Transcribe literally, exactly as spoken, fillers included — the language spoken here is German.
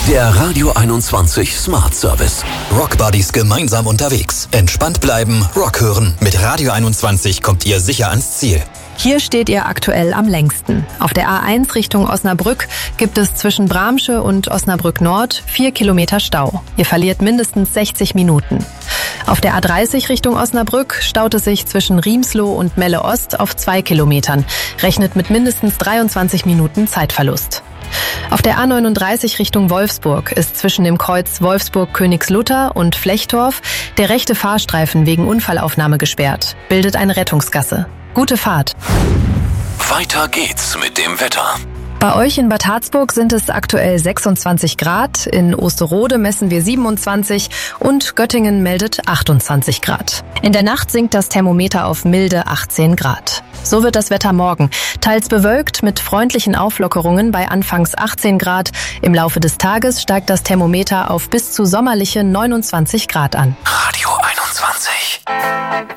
Der Radio einundzwanzig Smart Service. Rockbuddies gemeinsam unterwegs. Entspannt bleiben, Rock hören. Mit Radio einundzwanzig kommt ihr sicher ans Ziel. Hier steht ihr aktuell am längsten. Auf der A eins Richtung Osnabrück gibt es zwischen Bramsche und Osnabrück Nord vier Kilometer Stau. Ihr verliert mindestens sechzig Minuten. Auf der A dreißig Richtung Osnabrück staut es sich zwischen Riemsloh und Melle Ost auf zwei Kilometern. Rechnet mit mindestens dreiundzwanzig Minuten Zeitverlust. Auf der A neununddreißig Richtung Wolfsburg ist zwischen dem Kreuz Wolfsburg-Königslutter und Flechtorf der rechte Fahrstreifen wegen Unfallaufnahme gesperrt. Bildet eine Rettungsgasse. Gute Fahrt. Weiter geht's mit dem Wetter. Bei euch in Bad Harzburg sind es aktuell sechsundzwanzig Grad, in Osterode messen wir siebenundzwanzig und Göttingen meldet achtundzwanzig Grad. In der Nacht sinkt das Thermometer auf milde achtzehn Grad. So wird das Wetter morgen. Teils bewölkt mit freundlichen Auflockerungen bei anfangs achtzehn Grad. Im Laufe des Tages steigt das Thermometer auf bis zu sommerliche neunundzwanzig Grad an. Radio einundzwanzig.